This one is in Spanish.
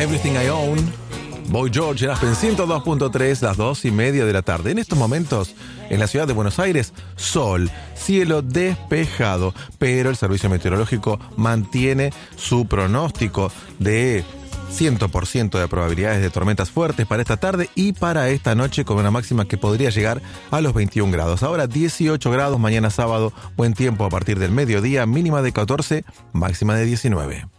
Everything I Own, Boy George, en Aspen 102.3, las 2:30 de la tarde. En estos momentos, en la ciudad de Buenos Aires, sol, cielo despejado, pero el servicio meteorológico mantiene su pronóstico de 100% de probabilidades de tormentas fuertes para esta tarde y para esta noche, con una máxima que podría llegar a los 21 grados. Ahora 18 grados, mañana sábado, buen tiempo a partir del mediodía, mínima de 14, máxima de 19.